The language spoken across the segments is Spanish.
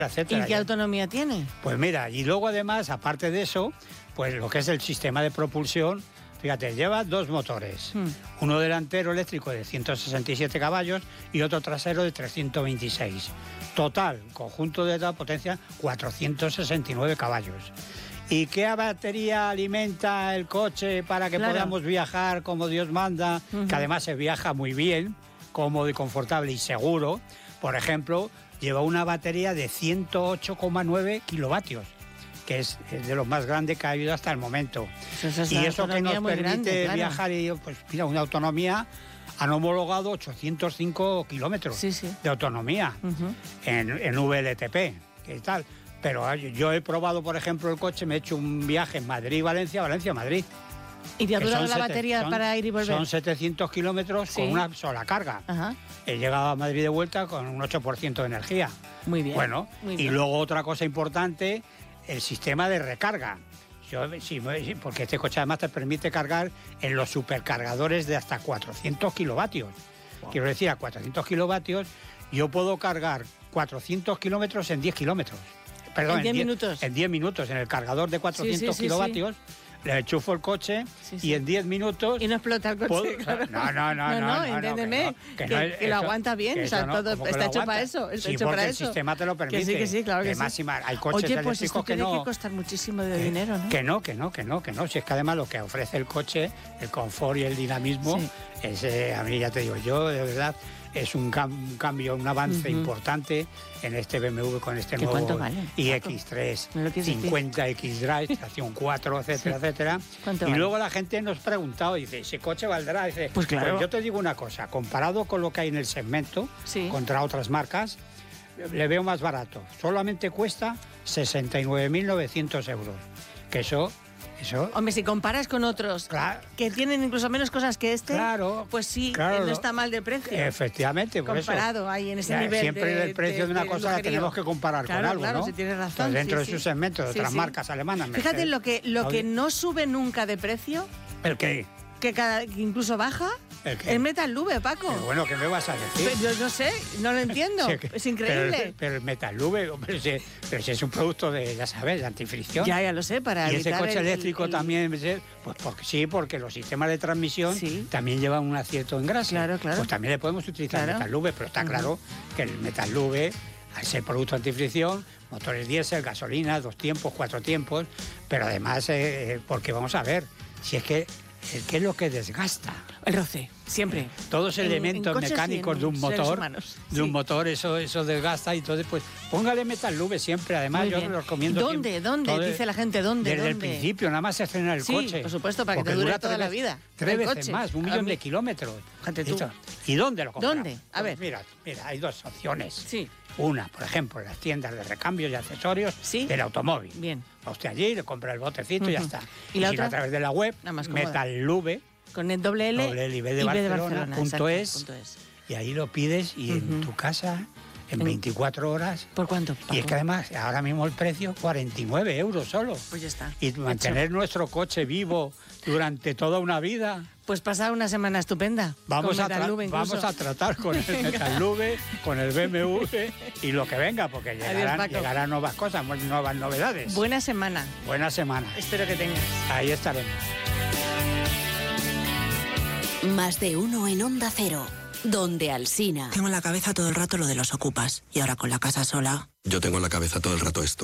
etcétera. ¿Y qué autonomía tiene? Pues mira, y luego además, aparte de eso, pues lo que es el sistema de propulsión, fíjate, lleva dos motores. Uno delantero eléctrico de 167 caballos y otro trasero de 326. Total, conjunto de la potencia, 469 caballos. ¿Y qué batería alimenta el coche para que podamos viajar como Dios manda? Que además se viaja muy bien, cómodo y confortable y seguro. Por ejemplo, lleva una batería de 108,9 kilovatios, que es de lo más grande que ha habido hasta el momento. Y eso que nos permite viajar, y pues mira, una autonomía, han homologado 805 kilómetros de autonomía en VLTP, ¿qué tal? Pero yo he probado, por ejemplo, el coche, me he hecho un viaje en Madrid-Valencia, Valencia-Madrid. ¿Y te ha durado la batería para ir y volver? Son 700 kilómetros con una sola carga. He llegado a Madrid de vuelta con un 8% de energía. Muy bien. Bueno, y luego otra cosa importante, el sistema de recarga. Porque este coche además te permite cargar en los supercargadores de hasta 400 kilovatios. Quiero decir, a 400 kilovatios yo puedo cargar 400 kilómetros en 10 kilómetros. Perdón, en 10 minutos. En 10 minutos, en el cargador de 400 kilovatios. Le enchufo el coche y en 10 minutos... Y no explota el coche, claro. No, entiéndeme, que lo aguanta bien, o sea, todo está hecho para eso. Sí, porque el sistema te lo permite. Que sí, claro que sí. Hay coches eléctricos pues esto que no... tiene que costar muchísimo de dinero, ¿no? Que no. Si es que además lo que ofrece el coche, el confort y el dinamismo, a mí ya te digo, yo de verdad... Es un cambio, un avance importante en este BMW con este nuevo iX3, 50 X-Drive, estación 4, etcétera, etcétera. Y luego la gente nos preguntaba, dice, ¿ese coche valdrá? Dice, pues claro. Pues yo te digo una cosa, comparado con lo que hay en el segmento, contra otras marcas, le veo más barato. Solamente cuesta 69.900 euros. Que eso... Hombre, si comparas con otros que tienen incluso menos cosas que este, pues sí, no está mal de precio. Efectivamente, por comparado eso. Ahí en ese nivel. Siempre el precio de una cosa la tenemos que comparar con algo, ¿no? Si tienes razón. Pues dentro de su segmento, de otras marcas alemanas. Fíjate, lo que no sube nunca de precio. ¿El qué? Que incluso baja. ¿El Metal Lube, Paco? Pero bueno, ¿qué me vas a decir? Yo no sé, no lo entiendo. Es increíble. Pero el Metal Lube, pero si es un producto de, ya sabes, de antifricción. Ya lo sé, para evitar. Y ese coche eléctrico también, pues porque los sistemas de transmisión también llevan un acierto en grasa. Claro. Pues también le podemos utilizar el Metal Lube, pero está claro que el Metal Lube, al ser producto antifricción, motores diésel, gasolina, 2 tiempos, 4 tiempos, pero además, porque vamos a ver, si es que ¿qué es lo que desgasta? El roce, siempre. Todos los elementos mecánicos de un motor, eso desgasta, y entonces pues póngale Metal Lube siempre. Además yo lo recomiendo. ¿Dónde? Dice la gente, ¿dónde? Desde el principio, nada más estrenar el coche. Por supuesto, para que te dure toda la vida. 3 veces más, 1 millón de kilómetros. Fíjate tú. ¿Y dónde lo compramos? ¿Dónde? A ver. Mira, hay 2 opciones. Sí. Una, por ejemplo, en las tiendas de recambios y accesorios del automóvil. Bien. Va usted allí, le compra el botecito y ya está. Y la otra, a través de la web, Metal Lube. Con el doble L de Barcelona.es, y ahí lo pides y en tu casa, en 24 horas. ¿Por cuánto, Paco? Y es que además, ahora mismo el precio, 49 euros solo. Pues ya está. Y mantener nuestro coche vivo durante toda una vida. Pues pasar una semana estupenda. Vamos a tratar con el Metal Lube, con el BMW y lo que venga, porque llegarán nuevas cosas, nuevas novedades. Buena semana. Espero que tengas. Ahí estaremos. Más de uno en Onda Cero, donde Alsina. Tengo en la cabeza todo el rato lo de los ocupas, y ahora con la casa sola... Yo tengo en la cabeza todo el rato esto.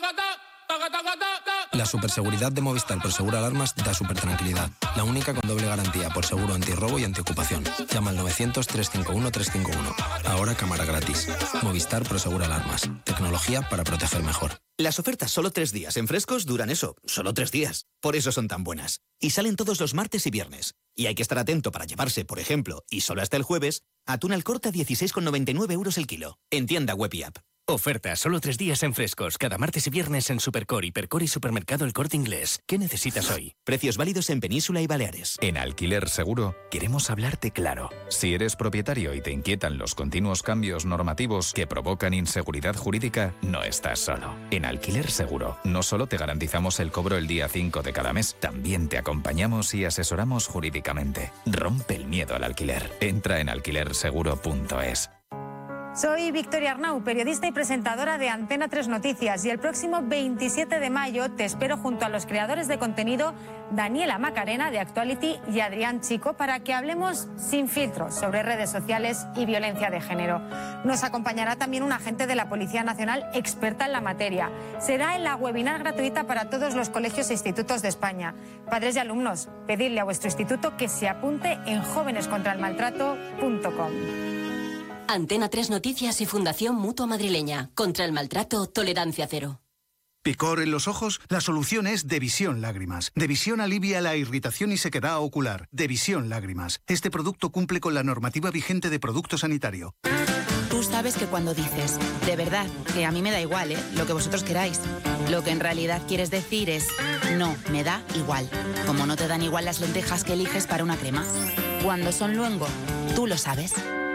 La superseguridad de Movistar Prosegura Alarmas da super tranquilidad. La única con doble garantía por seguro antirrobo y antiocupación. Llama al 900-351-351. Ahora cámara gratis. Movistar Prosegura Alarmas. Tecnología para proteger mejor. Las ofertas solo 3 días en Frescos duran eso, solo 3 días. Por eso son tan buenas. Y salen todos los martes y viernes. Y hay que estar atento para llevarse, por ejemplo, y solo hasta el jueves, atún al corte a 16,99 euros el kilo. En tienda web y app. Oferta solo 3 días en Frescos, cada martes y viernes en Supercore, Hipercore y Supermercado El Corte Inglés. ¿Qué necesitas hoy? Precios válidos en Península y Baleares. En Alquiler Seguro queremos hablarte claro. Si eres propietario y te inquietan los continuos cambios normativos que provocan inseguridad jurídica, no estás solo. En Alquiler Seguro no solo te garantizamos el cobro el día 5 de cada mes, también te acompañamos y asesoramos jurídicamente. Rompe el miedo al alquiler. Entra en alquilerseguro.es. Soy Victoria Arnau, periodista y presentadora de Antena 3 Noticias, y el próximo 27 de mayo te espero junto a los creadores de contenido Daniela Macarena de Actuality y Adrián Chico para que hablemos sin filtros sobre redes sociales y violencia de género. Nos acompañará también un agente de la Policía Nacional experta en la materia. Será en la webinar gratuita para todos los colegios e institutos de España. Padres y alumnos, pedidle a vuestro instituto que se apunte en jovenescontraelmaltrato.com. Antena 3 Noticias y Fundación Mutua Madrileña. Contra el maltrato, tolerancia cero. ¿Picor en los ojos? La solución es Devisión Lágrimas. Devisión alivia la irritación y sequedad ocular. Devisión Lágrimas. Este producto cumple con la normativa vigente de producto sanitario. Tú sabes que cuando dices, de verdad, que a mí me da igual, lo que vosotros queráis, lo que en realidad quieres decir es, no, me da igual. Como no te dan igual las lentejas que eliges para una crema. Cuando son luengo, tú lo sabes.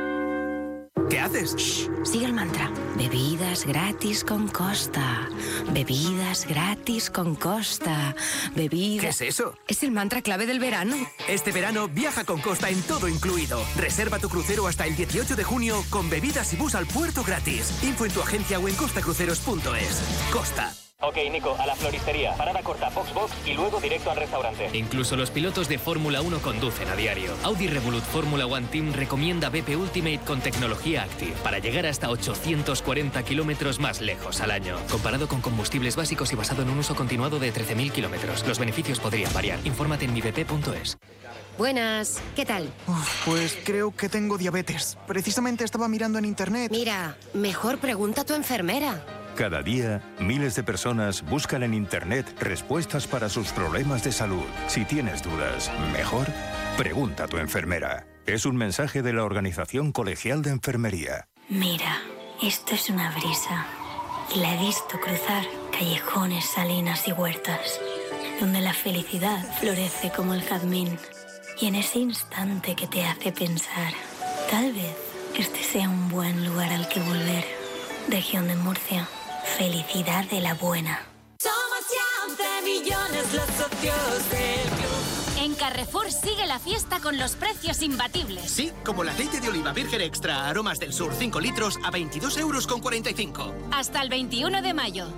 ¿Qué haces? Shh, sigue el mantra. Bebidas gratis con Costa. Bebidas gratis con Costa. Bebidas... ¿Qué es eso? Es el mantra clave del verano. Este verano viaja con Costa en todo incluido. Reserva tu crucero hasta el 18 de junio con bebidas y bus al puerto gratis. Info en tu agencia o en costacruceros.es. Costa. Ok, Nico, a la floristería. Parada corta, box y luego directo al restaurante. Incluso los pilotos de Fórmula 1 conducen a diario. Audi Revolut Fórmula One Team recomienda BP Ultimate con tecnología Active para llegar hasta 840 kilómetros más lejos al año. Comparado con combustibles básicos y basado en un uso continuado de 13.000 kilómetros. Los beneficios podrían variar. Infórmate en mibp.es. Buenas, ¿qué tal? Pues creo que tengo diabetes. Precisamente estaba mirando en internet. Mira, mejor pregunta a tu enfermera. Cada día, miles de personas buscan en Internet respuestas para sus problemas de salud. Si tienes dudas, mejor pregunta a tu enfermera. Es un mensaje de la Organización Colegial de Enfermería. Mira, esto es una brisa. Y la he visto cruzar callejones, salinas y huertas, donde la felicidad florece como el jazmín. Y en ese instante que te hace pensar, tal vez este sea un buen lugar al que volver. Región de Murcia. Felicidad de la buena. Somos ya 11 millones los socios del club. En Carrefour sigue la fiesta con los precios imbatibles. Sí, como el aceite de oliva virgen extra Aromas del Sur 5 litros a 22,45 €. Hasta el 21 de mayo.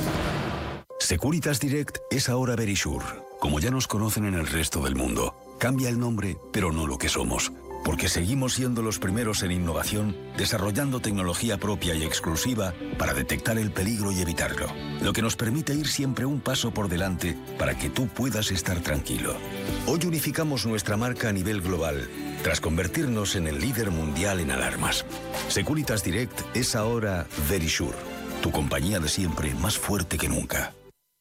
Securitas Direct es ahora Verisure. Como ya nos conocen en el resto del mundo. Cambia el nombre, pero no lo que somos. Porque seguimos siendo los primeros en innovación, desarrollando tecnología propia y exclusiva para detectar el peligro y evitarlo. Lo que nos permite ir siempre un paso por delante para que tú puedas estar tranquilo. Hoy unificamos nuestra marca a nivel global, tras convertirnos en el líder mundial en alarmas. Securitas Direct es ahora Verisure, tu compañía de siempre más fuerte que nunca.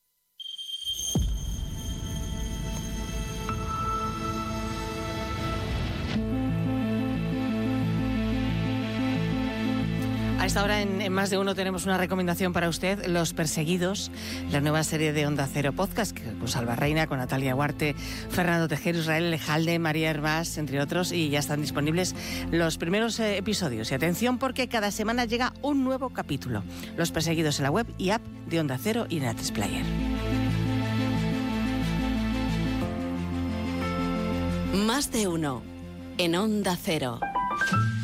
A esta hora en Más de Uno tenemos una recomendación para usted, Los Perseguidos, la nueva serie de Onda Cero Podcast, con Salva Reina, con Natalia Huarte, Fernando Tejero, Israel Lejalde, María Hervás, entre otros, y ya están disponibles los primeros episodios. Y atención porque cada semana llega un nuevo capítulo. Los Perseguidos en la web y app de Onda Cero y en Atresplayer. Más de Uno en Onda Cero.